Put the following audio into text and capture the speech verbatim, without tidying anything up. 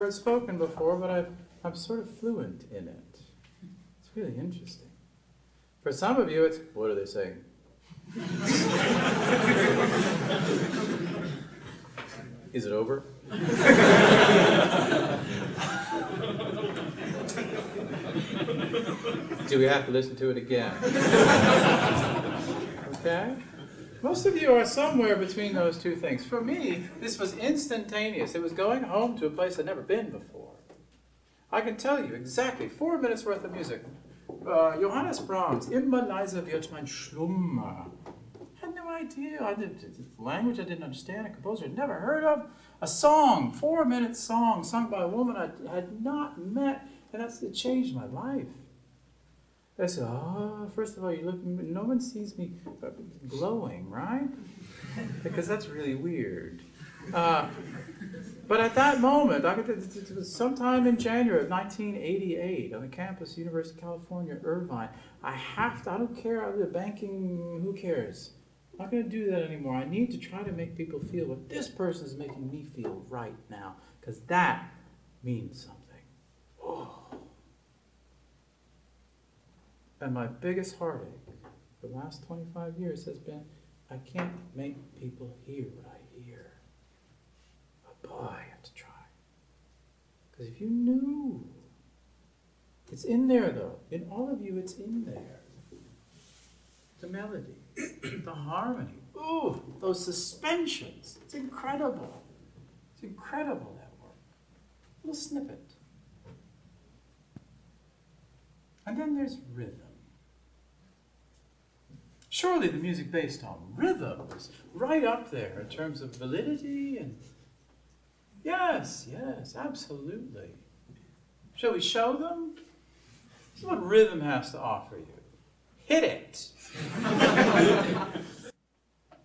heard spoken before, but I've, I'm sort of fluent in it. It's really interesting. For some of you, it's, what are they saying? Is it over? Do we have to listen to it again? Okay? Most of you are somewhere between those two things. For me, this was instantaneous. It was going home to a place I'd never been before. I can tell you exactly, four minutes worth of music. Uh, Johannes Brahms, Immer leiser wird mein Schlummer. I had no idea. I did, a language I didn't understand, a composer I'd never heard of. A song, four-minute song, sung by a woman I had not met, and that's, it changed my life. I said, oh, first of all, you look, no one sees me glowing, right? Because that's really weird. Uh, but at that moment, I could, it was sometime in January of nineteen eighty-eight on the campus, University of California, Irvine. I have to, I don't care, I did banking, who cares? I'm not going to do that anymore. I need to try to make people feel what this person is making me feel right now, because that means something. Oh. And my biggest heartache for the last twenty-five years has been, I can't make people hear what I hear. But boy, I have to try. Because if you knew, it's in there though. In all of you, it's in there. The melody, the harmony, ooh, those suspensions. It's incredible. It's incredible, that work. A little snippet. And then there's rhythm. Surely the music based on rhythm is right up there in terms of validity and yes, yes, absolutely. Shall we show them? This is what rhythm has to offer you. Hit it.